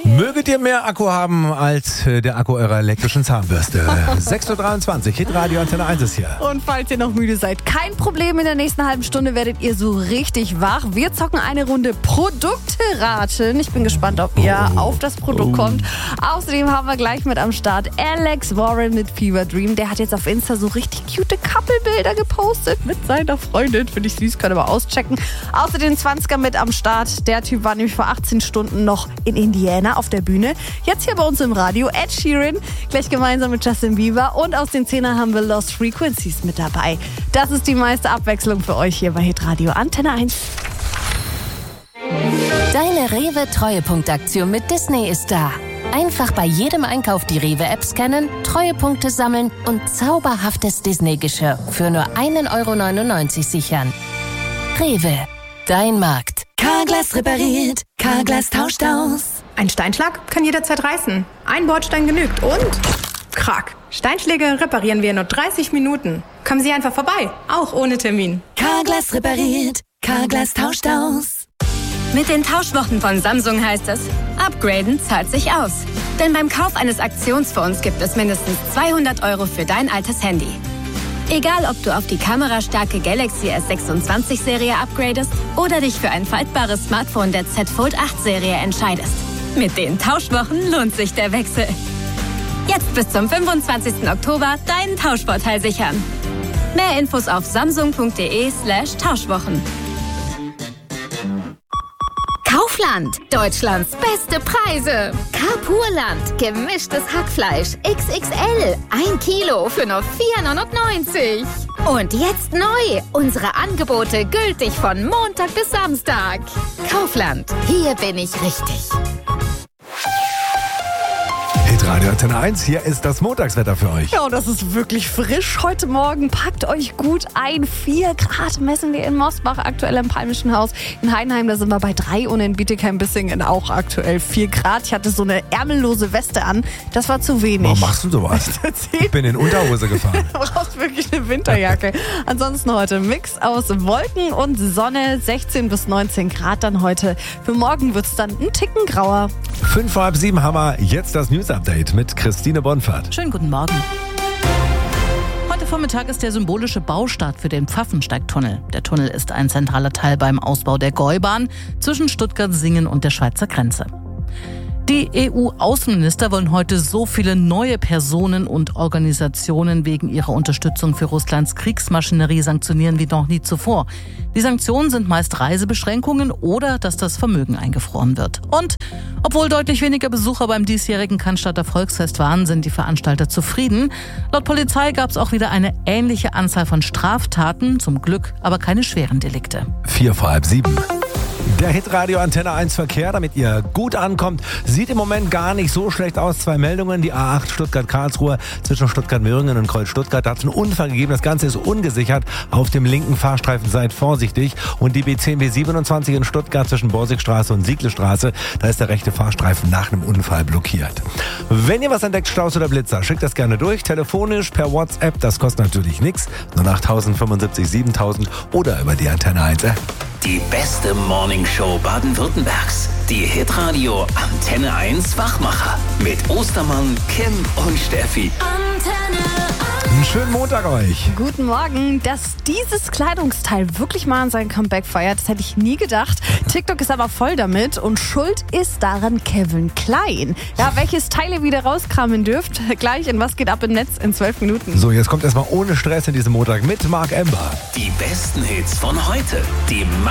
Möget ihr mehr Akku haben als der Akku eurer elektrischen Zahnbürste? 6.23 Uhr, Hitradio Antenne 1 ist hier. Und falls ihr noch müde seid, kein Problem, in der nächsten halben Stunde werdet ihr so richtig wach. Wir zocken eine Runde Produkte raten. Ich bin gespannt, ob ihr auf das Produkt kommt. Außerdem haben wir gleich mit am Start Alex Warren mit Fever Dream. Der hat jetzt auf Insta so richtig cute Couple-Bilder gepostet mit seiner Freundin. Finde ich süß, könnt ihr mal auschecken. Außerdem 20er mit am Start. Der Typ war nämlich vor 18 Stunden noch in Indiana auf der Bühne. Jetzt hier bei uns im Radio Ed Sheeran, gleich gemeinsam mit Justin Bieber. Und aus den 10er haben wir Lost Frequencies mit dabei. Das ist die meiste Abwechslung für euch hier bei Hitradio Antenne 1. Deine Rewe-Treuepunktaktion mit Disney ist da. Einfach bei jedem Einkauf die Rewe-App scannen, Treuepunkte sammeln und zauberhaftes Disney-Geschirr für nur 1,99 € sichern. Rewe, dein Markt. Carglass repariert, Carglass tauscht aus. Ein Steinschlag kann jederzeit reißen. Ein Bordstein genügt und krack. Steinschläge reparieren wir in nur 30 Minuten. Kommen Sie einfach vorbei, auch ohne Termin. Carglass repariert, Carglass tauscht aus. Mit den Tauschwochen von Samsung heißt es, upgraden zahlt sich aus. Denn beim Kauf eines Aktionsfonds gibt es mindestens 200 € für dein altes Handy. Egal, ob du auf die kamerastarke Galaxy S26-Serie upgradest oder dich für ein faltbares Smartphone der Z Fold 8-Serie entscheidest. Mit den Tauschwochen lohnt sich der Wechsel. Jetzt bis zum 25. Oktober deinen Tauschvorteil sichern. Mehr Infos auf samsung.de/Tauschwochen. Kaufland, Deutschlands beste Preise. Carpurland, gemischtes Hackfleisch, XXL, 1 Kilo für nur 4,99 €. Und jetzt neu, unsere Angebote gültig von Montag bis Samstag. Kaufland, hier bin ich richtig. Hitradio Antenne 1, hier ist das Montagswetter für euch. Ja, und das ist wirklich frisch. Heute Morgen packt euch gut ein. 4 Grad messen wir in Mosbach, aktuell im Palmischen Haus. In Heidenheim, da sind wir bei 3 und in Bietigheim-Bissingen auch aktuell 4 Grad. Ich hatte so eine ärmellose Weste an. Das war zu wenig. Warum machst du sowas? Ich bin in Unterhose gefahren. Du brauchst wirklich eine Winterjacke. Ansonsten heute Mix aus Wolken und Sonne. 16 bis 19 Grad dann heute. Für morgen wird es dann ein Ticken grauer. 5 vor halb 7 haben wir jetzt das News-Update mit Christine Bonfahrt. Schönen guten Morgen. Heute Vormittag ist der symbolische Baustart für den Pfaffensteigtunnel. Der Tunnel ist ein zentraler Teil beim Ausbau der Gäubahn zwischen Stuttgart-Singen und der Schweizer Grenze. Die EU-Außenminister wollen heute so viele neue Personen und Organisationen wegen ihrer Unterstützung für Russlands Kriegsmaschinerie sanktionieren wie noch nie zuvor. Die Sanktionen sind meist Reisebeschränkungen oder dass das Vermögen eingefroren wird. Und obwohl deutlich weniger Besucher beim diesjährigen Cannstatter Volksfest waren, sind die Veranstalter zufrieden. Laut Polizei gab es auch wieder eine ähnliche Anzahl von Straftaten, zum Glück aber keine schweren Delikte. 4 vor halb 7. Der Hitradio Antenne 1 Verkehr, damit ihr gut ankommt, sieht im Moment gar nicht so schlecht aus. 2 Meldungen, die A8 Stuttgart-Karlsruhe zwischen Stuttgart-Möhringen und Kreuz-Stuttgart. Da hat es einen Unfall gegeben, das Ganze ist ungesichert. Auf dem linken Fahrstreifen seid vorsichtig. Und die B10 B27 in Stuttgart zwischen Borsigstraße und Sieglestraße, da ist der rechte Fahrstreifen nach einem Unfall blockiert. Wenn ihr was entdeckt, Staus oder Blitzer, schickt das gerne durch, telefonisch, per WhatsApp, das kostet natürlich nichts. 08075 7000 oder über die Antenne 1 App. Die beste Morningshow Baden-Württembergs. Die Hitradio Antenne 1 Wachmacher. Mit Ostermann, Kim und Steffi. Antenne 1. Einen schönen Montag euch. Guten Morgen. Dass dieses Kleidungsteil wirklich mal an sein Comeback feiert, das hätte ich nie gedacht. TikTok ist aber voll damit und schuld ist daran Calvin Klein. Ja, welches Teil ihr wieder rauskramen dürft, gleich in Was geht ab im Netz in 12 Minuten. So, jetzt kommt erstmal ohne Stress in diesem Montag mit Marc Ember. Die besten Hits von heute. Die